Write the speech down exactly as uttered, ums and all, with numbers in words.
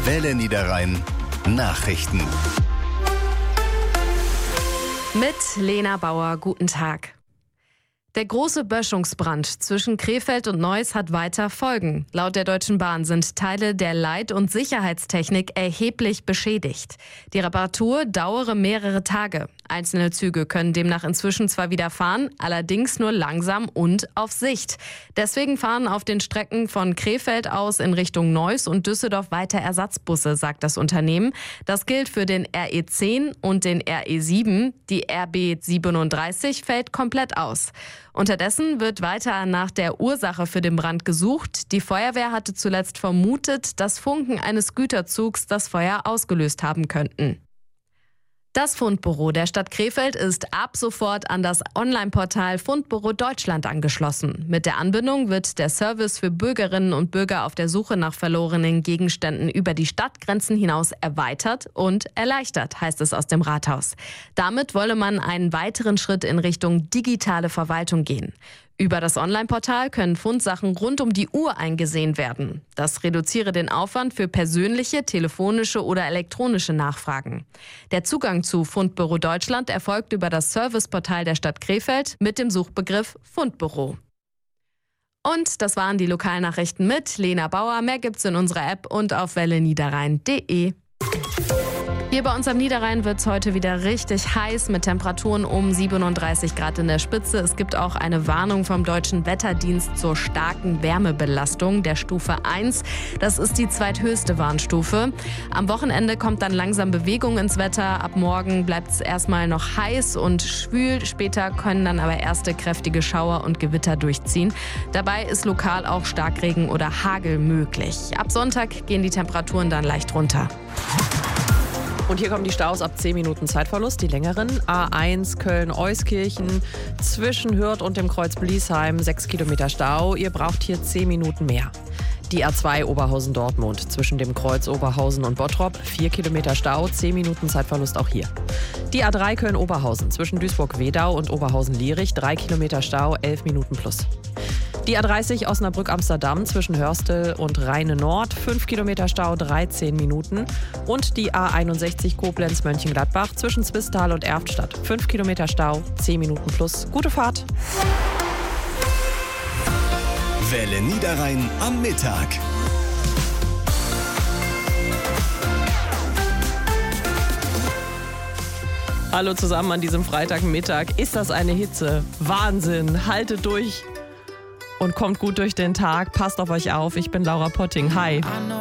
Welle Niederrhein Nachrichten. Mit Lena Bauer, guten Tag. Der große Böschungsbrand zwischen Krefeld und Neuss hat weiter Folgen. Laut der Deutschen Bahn sind Teile der Leit- und Sicherheitstechnik erheblich beschädigt. Die Reparatur dauere mehrere Tage. Einzelne Züge können demnach inzwischen zwar wieder fahren, allerdings nur langsam und auf Sicht. Deswegen fahren auf den Strecken von Krefeld aus in Richtung Neuss und Düsseldorf weiter Ersatzbusse, sagt das Unternehmen. Das gilt für den R E zehn und den R E sieben. Die R B siebenunddreißig fällt komplett aus. Unterdessen wird weiter nach der Ursache für den Brand gesucht. Die Feuerwehr hatte zuletzt vermutet, dass Funken eines Güterzugs das Feuer ausgelöst haben könnten. Das Fundbüro der Stadt Krefeld ist ab sofort an das Online-Portal Fundbüro Deutschland angeschlossen. Mit der Anbindung wird der Service für Bürgerinnen und Bürger auf der Suche nach verlorenen Gegenständen über die Stadtgrenzen hinaus erweitert und erleichtert, heißt es aus dem Rathaus. Damit wolle man einen weiteren Schritt in Richtung digitale Verwaltung gehen. Über das Online-Portal können Fundsachen rund um die Uhr eingesehen werden. Das reduziere den Aufwand für persönliche, telefonische oder elektronische Nachfragen. Der Zugang zu Fundbüro Deutschland erfolgt über das Serviceportal der Stadt Krefeld mit dem Suchbegriff Fundbüro. Und das waren die Lokalnachrichten mit Lena Bauer. Mehr gibt's in unserer App und auf welle niederrhein punkt de. Hier bei uns am Niederrhein wird es heute wieder richtig heiß mit Temperaturen um siebenunddreißig Grad in der Spitze. Es gibt auch eine Warnung vom Deutschen Wetterdienst zur starken Wärmebelastung der Stufe eins. Das ist die zweithöchste Warnstufe. Am Wochenende kommt dann langsam Bewegung ins Wetter. Ab morgen bleibt es erstmal noch heiß und schwül. Später können dann aber erste kräftige Schauer und Gewitter durchziehen. Dabei ist lokal auch Starkregen oder Hagel möglich. Ab Sonntag gehen die Temperaturen dann leicht runter. Und hier kommen die Staus ab zehn Minuten Zeitverlust, die längeren. A eins Köln-Euskirchen zwischen Hürth und dem Kreuz Bliesheim, sechs Kilometer Stau. Ihr braucht hier zehn Minuten mehr. Die A zwei Oberhausen-Dortmund zwischen dem Kreuz Oberhausen und Bottrop, vier Kilometer Stau, zehn Minuten Zeitverlust auch hier. Die A drei Köln-Oberhausen zwischen Duisburg-Wedau und Oberhausen-Lierich, drei Kilometer Stau, elf Minuten plus. Die A dreißig Osnabrück-Amsterdam zwischen Hörstel und Rheine Nord, fünf Kilometer Stau, dreizehn Minuten. Und die A einundsechzig Koblenz-Mönchengladbach zwischen Zwistal und Erftstadt, fünf Kilometer Stau, zehn Minuten plus. Gute Fahrt! Welle Niederrhein am Mittag. Hallo zusammen an diesem Freitagmittag. Ist das eine Hitze? Wahnsinn! Haltet durch! Und kommt gut durch den Tag. Passt auf euch auf. Ich bin Laura Potting. Hi.